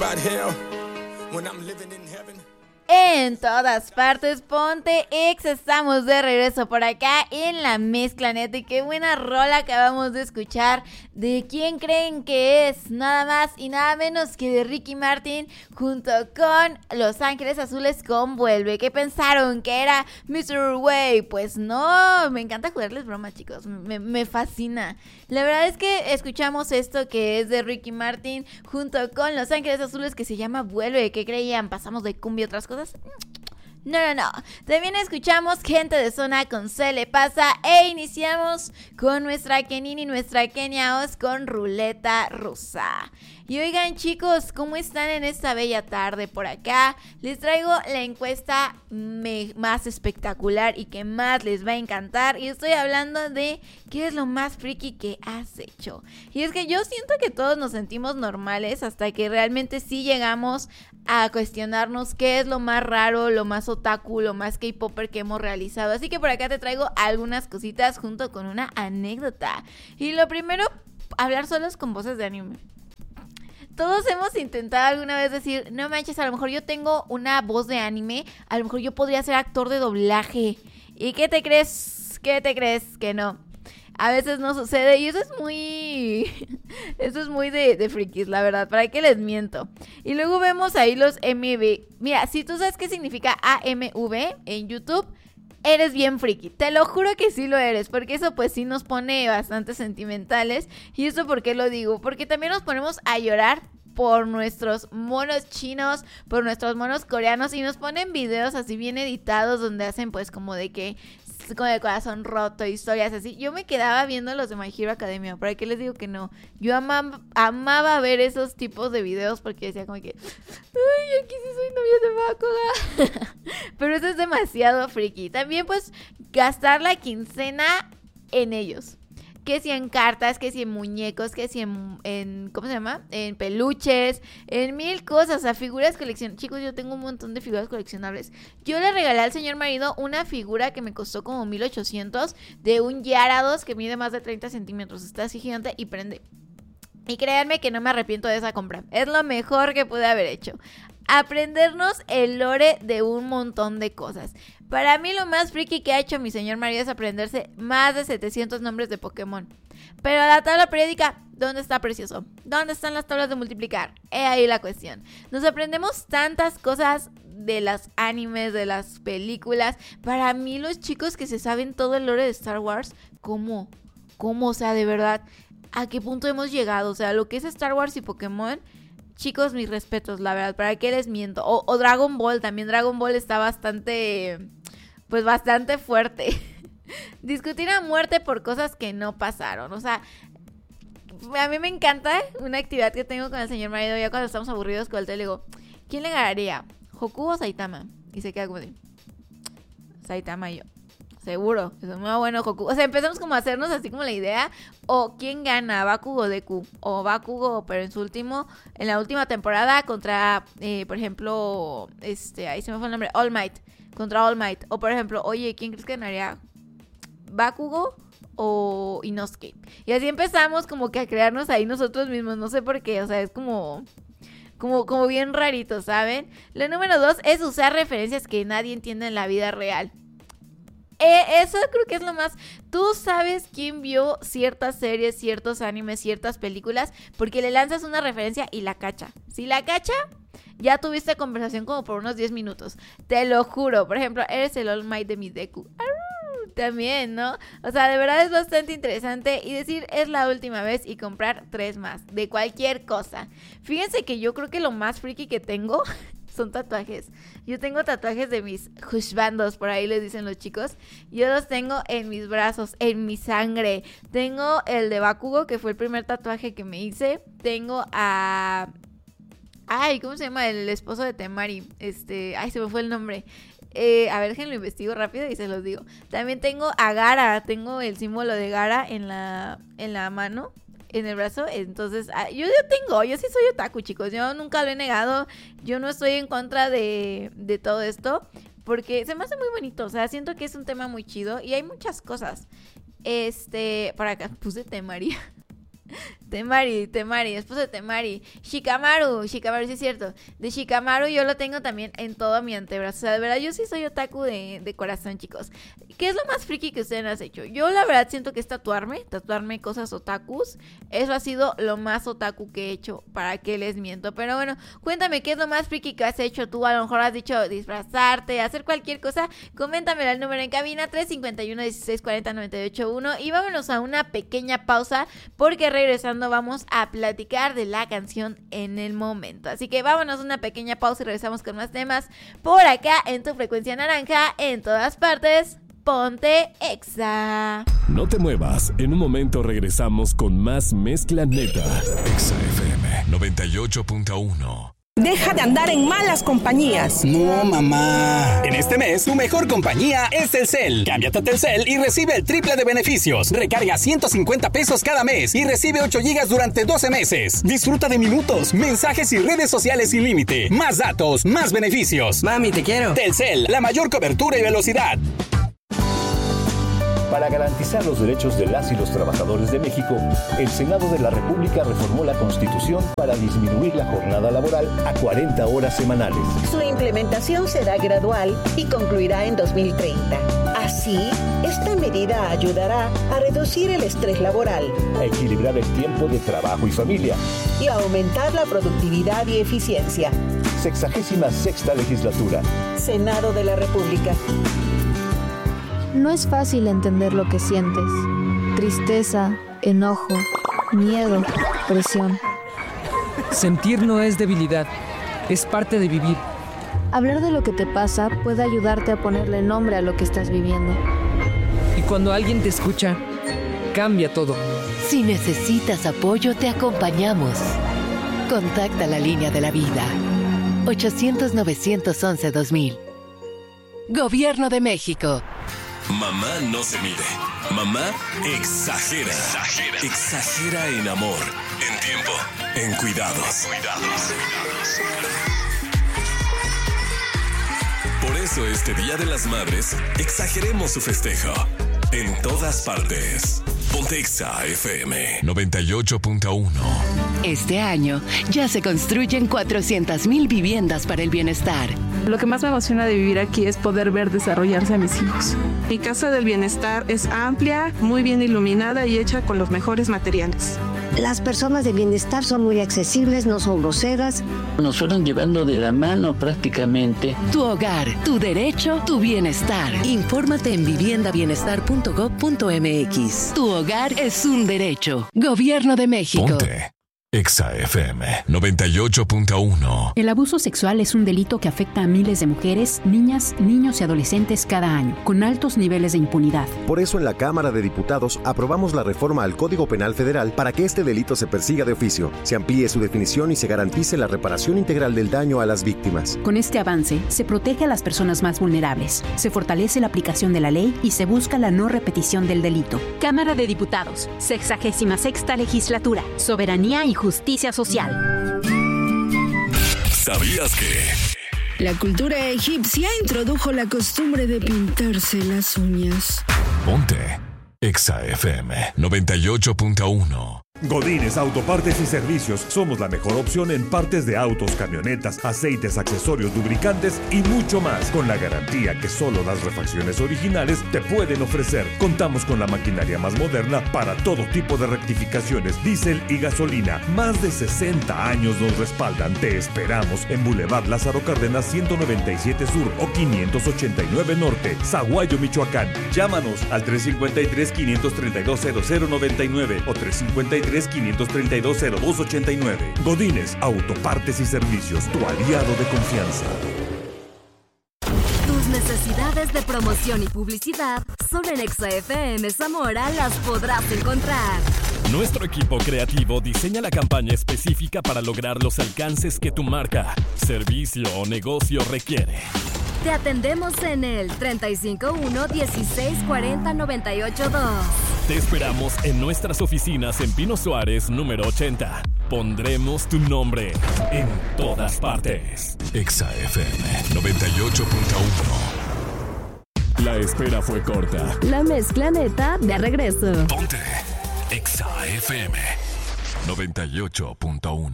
En todas partes, ponte ex, estamos de regreso por acá en la mezcla neta. Y qué buena rola acabamos de escuchar. ¿De quién creen que es? Nada más y nada menos que de Ricky Martin junto con Los Ángeles Azules con Vuelve. ¿Qué pensaron? ¿Que era Mr. Way? Pues no, me encanta jugarles broma, chicos, me fascina. La verdad es que escuchamos esto que es de Ricky Martin junto con Los Ángeles Azules, que se llama Vuelve. ¿Qué creían? ¿Pasamos de cumbia a otras cosas? No. También escuchamos Gente de Zona con Se Le Pasa e iniciamos con nuestra Kenini y nuestra Kenia Oz con Ruleta Rusa. Y oigan, chicos, ¿cómo están en esta bella tarde? Por acá les traigo la encuesta más espectacular y que más les va a encantar. Y estoy hablando de qué es lo más friki que has hecho. Y es que yo siento que todos nos sentimos normales hasta que realmente sí llegamos a cuestionarnos qué es lo más raro, lo más otaku, lo más K-popper que hemos realizado. Así que por acá te traigo algunas cositas junto con una anécdota. Y lo primero, hablar solos con voces de anime. Todos hemos intentado alguna vez decir, no manches, a lo mejor yo tengo una voz de anime, a lo mejor yo podría ser actor de doblaje. ¿Y qué te crees? ¿Qué te crees? Que no. A veces no sucede y eso es muy de frikis, la verdad, ¿para qué les miento? Y luego vemos ahí los MV. Mira, si tú sabes qué significa AMV en YouTube, eres bien friki, te lo juro que sí lo eres, porque eso pues sí nos pone bastante sentimentales. ¿Y eso por qué lo digo? Porque también nos ponemos a llorar por nuestros monos chinos, por nuestros monos coreanos, y nos ponen videos así bien editados donde hacen pues como de que con el corazón roto, historias así. Yo me quedaba viendo los de My Hero Academia, ¿para qué les digo que no? Yo amaba ver esos tipos de videos porque decía como que ay, aquí sí soy novia de Bakuga. Pero eso es demasiado friki. También pues gastar la quincena en ellos. Que si en cartas, que si en muñecos, que si en ¿cómo se llama? En peluches, en mil cosas, o sea, figuras coleccionables. Chicos, yo tengo un montón de figuras coleccionables. Yo le regalé al señor marido una figura que me costó como 1,800 de un Gyarados que mide más de 30 centímetros. Está así gigante y prende. Y créanme que no me arrepiento de esa compra. Es lo mejor que pude haber hecho. Aprendernos el lore de un montón de cosas. Para mí lo más friki que ha hecho mi señor marido es aprenderse más de 700 nombres de Pokémon. Pero la tabla periódica, ¿dónde está, precioso? ¿Dónde están las tablas de multiplicar? He ahí la cuestión. Nos aprendemos tantas cosas de las animes, de las películas. Para mí los chicos que se saben todo el lore de Star Wars, ¿cómo? O sea, de verdad, ¿a qué punto hemos llegado? O sea, lo que es Star Wars y Pokémon, chicos, mis respetos, la verdad, ¿para qué les miento? O Dragon Ball, también Dragon Ball está bastante fuerte. Discutir a muerte por cosas que no pasaron, o sea, a mí me encanta una actividad que tengo con el señor marido ya cuando estamos aburridos con el tele, le digo, ¿quién le ganaría? ¿Goku o Saitama? Y se queda como de Saitama. Y yo, seguro, es muy bueno Goku. O sea, empezamos como a hacernos así como la idea. O quién gana, Bakugo o Deku. O Bakugo, pero en la última temporada contra, por ejemplo, ahí se me fue el nombre, All Might. Contra All Might. O por ejemplo, oye, ¿quién crees que ganaría? ¿Bakugo o Inosuke? Y así empezamos como que a crearnos ahí nosotros mismos. No sé por qué, o sea, es como bien rarito, ¿saben? Lo número 2 es usar referencias que nadie entiende en la vida real. Eso creo que es lo más. Tú sabes quién vio ciertas series, ciertos animes, ciertas películas, porque le lanzas una referencia y la cacha. Si la cacha, ya tuviste conversación como por unos 10 minutos. Te lo juro. Por ejemplo, eres el All Might de mi Deku. También, ¿no? O sea, de verdad es bastante interesante. Y decir es la última vez y comprar 3 más de cualquier cosa. Fíjense que yo creo que lo más friki que tengo son tatuajes. Yo tengo tatuajes de mis husbandos, por ahí les dicen los chicos. Yo los tengo en mis brazos, en mi sangre. Tengo el de Bakugo, que fue el primer tatuaje que me hice. Tengo a... Ay, ¿cómo se llama? El esposo de Temari. Ay, se me fue el nombre. A ver, déjenlo investigo rápido y se los digo. También tengo a Gaara. Tengo el símbolo de Gaara en la mano, en el brazo. Entonces, yo sí soy otaku, chicos. Yo nunca lo he negado. Yo no estoy en contra de todo esto, porque se me hace muy bonito. O sea, siento que es un tema muy chido y hay muchas cosas. Para acá puse Temari. Temari, esposo de Temari. Shikamaru, sí es cierto. De Shikamaru yo lo tengo también en todo mi antebrazo. O sea, de verdad, yo sí soy otaku de corazón, chicos. ¿Qué es lo más friki que ustedes han hecho? Yo la verdad siento que es tatuarme cosas otakus. Eso ha sido lo más otaku que he hecho, para qué les miento. Pero bueno, cuéntame qué es lo más friki que has hecho tú. A lo mejor has dicho disfrazarte, hacer cualquier cosa. Coméntamelo al número en cabina 351-1640-981. Y vámonos a una pequeña pausa, porque regresando vamos a platicar de la canción en el momento. Así que vámonos a una pequeña pausa y regresamos con más temas por acá en tu frecuencia naranja, en todas partes. Ponte Exa. No te muevas, en un momento regresamos con más Mezcla Neta. Exa FM 98.1. Deja de andar en malas compañías. No, mamá. En este mes, tu mejor compañía es Telcel. Cámbiate a Telcel y recibe el triple de beneficios. Recarga 150 pesos cada mes y recibe 8 gigas durante 12 meses. Disfruta de minutos, mensajes y redes sociales sin límite. Más datos, más beneficios. Mami, te quiero. Telcel, la mayor cobertura y velocidad. Para garantizar los derechos de las y los trabajadores de México, el Senado de la República reformó la Constitución para disminuir la jornada laboral a 40 horas semanales. Su implementación será gradual y concluirá en 2030. Así, esta medida ayudará a reducir el estrés laboral, A equilibrar el tiempo de trabajo y familia. y a aumentar la productividad y eficiencia. 66ª legislatura. Senado de la República. No es fácil entender lo que sientes. Tristeza, enojo, miedo, presión. Sentir no es debilidad, es parte de vivir. Hablar de lo que te pasa puede ayudarte a ponerle nombre a lo que estás viviendo. Y cuando alguien te escucha, cambia todo. Si necesitas apoyo, te acompañamos. Contacta la línea de la vida. 800-911-2000. Gobierno de México. Mamá no se mide. Mamá exagera. Exagera en amor, en tiempo, en cuidados. Por eso este Día de las Madres, exageremos su festejo. En todas partes. Ponte Exa FM 98.1. Este año ya se construyen 400,000 viviendas para el bienestar. Lo que más me emociona de vivir aquí es poder ver desarrollarse a mis hijos. Mi casa del bienestar es amplia, muy bien iluminada y hecha con los mejores materiales. Las personas de bienestar son muy accesibles, no son groseras. Nos fueron llevando de la mano prácticamente. Tu hogar, tu derecho, tu bienestar. Infórmate en viviendabienestar.gov.mx. Tu hogar es un derecho. Gobierno de México. Ponte Exa FM 98.1. El abuso sexual es un delito que afecta a miles de mujeres, niñas, niños y adolescentes cada año, con altos niveles de impunidad. Por eso en la Cámara de Diputados aprobamos la reforma al Código Penal Federal para que este delito se persiga de oficio, se amplíe su definición y se garantice la reparación integral del daño a las víctimas. Con este avance, se protege a las personas más vulnerables, se fortalece la aplicación de la ley y se busca la no repetición del delito. Cámara de Diputados, 66ª Legislatura, Soberanía y Justicia Social. ¿Sabías que? La cultura egipcia introdujo la costumbre de pintarse las uñas. Ponte Exa FM 98.1. Godínez Autopartes y Servicios. Somos la mejor opción en partes de autos, camionetas, aceites, accesorios, lubricantes y mucho más, con la garantía que solo las refacciones originales te pueden ofrecer. Contamos con la maquinaria más moderna para todo tipo de rectificaciones, diésel y gasolina. Más de 60 años nos respaldan. Te esperamos en Boulevard Lázaro Cárdenas 197 Sur o 589 Norte, Zaguayo, Michoacán. Llámanos al 353-532-0099 o 353-532-0289. Godínez Autopartes y Servicios, tu aliado de confianza. Tus necesidades de promoción y publicidad solo en Exa FM Zamora las podrás encontrar. Nuestro equipo creativo diseña la campaña específica para lograr los alcances que tu marca, servicio o negocio requiere. Te atendemos en el 351-1640-982. Te esperamos en nuestras oficinas en Pino Suárez, número 80. Pondremos tu nombre en todas partes. Exa FM 98.1. La espera fue corta. La Mezcla Neta de regreso. Ponte Exa FM. 98.1